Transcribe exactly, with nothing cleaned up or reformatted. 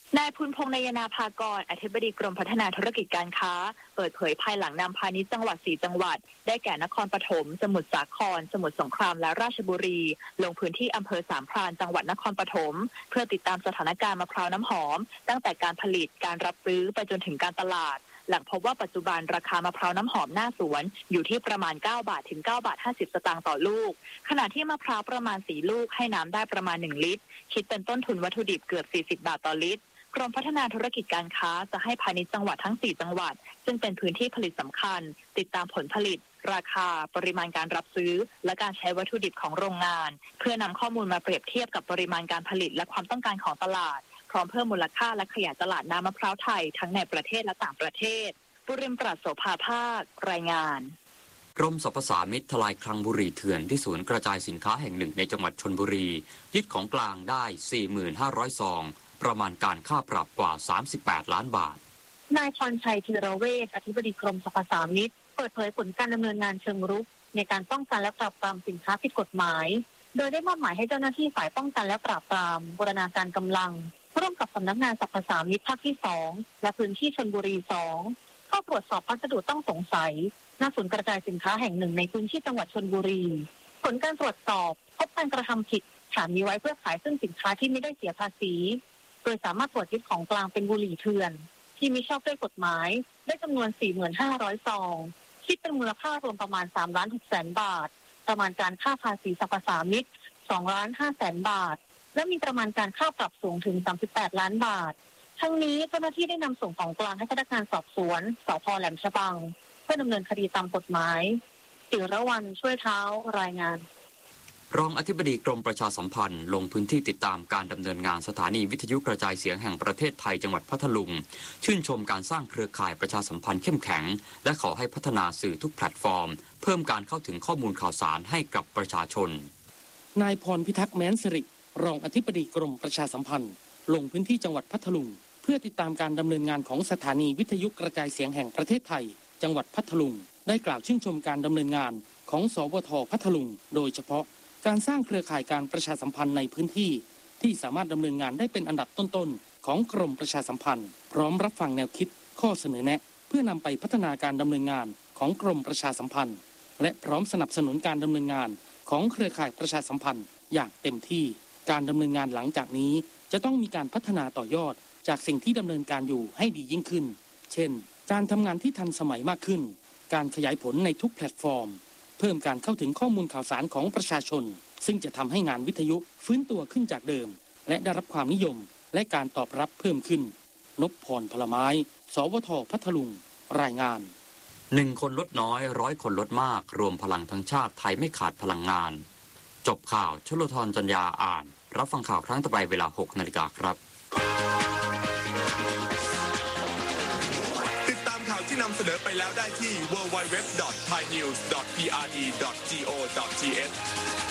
นายภูลพงษ์นายนาภากรอธิบดีกรมพัฒนาธุรกิจการค้าเปิดเผยภายหลังนำพาณิชย์จังหวัดสี่จังหวัดได้แก่นครปฐมสมุทรสาครสมุทรสงครามและราชบุรีลงพื้นที่อำเภอสามพรานจังหวัดนครปฐมเพื่อติดตามสถานการณ์มะพร้าวน้ำหอมตั้งแต่การผลิตการรับซื้อไปจนถึงการตลาดหลังพบว่าปัจจุบันราคามะพร้าวน้ำหอมหน้าสวนอยู่ที่ประมาณเก้าบาทถึงเก้าบาทห้าสิบสตางค์ต่อลูกขณะที่มะพร้าวประมาณสี่ลูกให้น้ำได้ประมาณหนึ่งลิตรคิดเป็นต้นทุนวัตถุดิบเกือบสี่สิบบาทต่อลิตรกรมพัฒนาธุรกิจการค้าจะให้พาณิชย์จังหวัดทั้งสี่จังหวัดซึ่งเป็นพื้นที่ผลิตสำคัญติดตามผลผลิตราคาปริมาณการรับซื้อและการใช้วัตถุดิบของโรงงานเพื่อนำข้อมูลมาเปรียบเทียบกับปริมาณการผลิตและความต้องการของตลาดพร้อมเพิ่มมูลค่าและขยายตลาดน้ำมะพร้าวไทยทั้งในประเทศและต่างประเทศบุริมปราศโสภาภาครายงานกรมสรรพสามิตทลายคลังบุหรี่เถื่อนที่ศูนย์กระจายสินค้าแห่งหนึ่งในจังหวัดชลบุรียึดของกลางได้ สี่หมื่นห้าร้อย ซองประมาณการค่าปรับกว่าสามสิบแปดล้านบาทนายพรชัยธีรเวชอธิบดีกรมสรรพสามิตเปิดเผยผลการดำเนินงานเชิงรุกในการป้องกันและปราบปรามสินค้าผิดกฎหมายโดยได้มอบหมายให้เจ้าหน้าที่ฝ่ายป้องกันและปราบปรามบูรณาการกำลังร่วมกับสำนักงานสรรพสามิตภาคที่สองและพื้นที่ชลบุรีสองเข้าตรวจสอบพัสดุต้องสงสัยณศูนย์กระจายสินค้าแห่งหนึ่งในพื้นที่จังหวัดชลบุรีผลการตรวจสอบพบการกระทำผิดฐานมีไว้เพื่อขายซึ่งสินค้าที่ไม่ได้เสียภาษีโดยสามารถตรวจยึดของกลางเป็นบุหรี่เถื่อนที่มิชอบด้วยกฎหมายได้จำนวน สี่หมื่นห้าร้อย ซองคิดเป็นมูลค่ารวมประมาณสามล้านหกแสนบาทประมาณการค่าภาษีสรรพสามิตสองล้านห้าแสนบาทและมีประมาณการค่าปรับสูงถึงสามสิบแปดล้านบาททั้งนี้เจ้าหน้าที่ได้นำส่งของกลางให้พนักงานสอบสวนสภ.แหลมฉบังเพื่อดำเนินคดีตามกฎหมายจิรวรรณช่วยเท้ารายงานรองอธิบดีกรมประชาสัมพันธ์ลงพื้นที่ติดตามการดำเนินงานสถานีวิทยุกระจายเสียงแห่งประเทศไทยจังหวัดพัทลุงชื่นชมการสร้างเครือข่ายประชาสัมพันธ์เข้มแข็งและขอให้พัฒนาสื่อทุกแพลตฟอร์มเพิ่มการเข้าถึงข้อมูลข่าวสารให้กับประชาชนนายพรพิทักษ์แม้นสิริรองอธิบดีกรมประชาสัมพันธ์ลงพื้นที่จังหวัดพัทลุงเพื่อติดตามการดำเนินงานของสถานีวิทยุกระจายเสียงแห่งประเทศไทยจังหวัดพัทลุงได้กล่าวชื่นชมการดำเนินงานของสวท.พัทลุงโดยเฉพาะการสร้างเครือข่ายการประชาสัมพันธ์ในพื้นที่ที่สามารถดำเนินงานได้เป็นอันดับต้นๆของกรมประชาสัมพันธ์พร้อมรับฟังแนวคิดข้อเสนอแนะเพื่อนำไปพัฒนาการดำเนินงานของกรมประชาสัมพันธ์และพร้อมสนับสนุนการดำเนินงานของเครือข่ายประชาสัมพันธ์อย่างเต็มที่การดำเนินงานหลังจากนี้จะต้องมีการพัฒนาต่อยอดจากสิ่งที่ดำเนินการอยู่ให้ดียิ่งขึ้นเช่นการทำงานที่ทันสมัยมากขึ้นการขยายผลในทุกแพลตฟอร์มเพิ่มการเข้าถึงข้อมูลข่าวสารของประชาชนซึ่งจะทำให้งานวิทยุฟื้นตัวขึ้นจากเดิมและได้รับความนิยมและการตอบรับเพิ่มขึ้นนพพรพลไม้สวท.พัทลุงรายงานหนึ่งคนลดน้อยร้อยคนลดมากรวมพลังทั้งชาติไทยไม่ขาดพลังงานจบข่าวชลธรจัญญาอ่านรับฟังข่าวครั้งต่อไปเวลาหกนาฬิกาครับติดตามข่าวที่นำเสนอไปแล้วได้ที่ ดับเบิลยู ดับเบิลยู ดับเบิลยู ดอท ไทยนิวส์ ดอท พี อาร์ ดี ดอท จี โอ ดอท ที เอช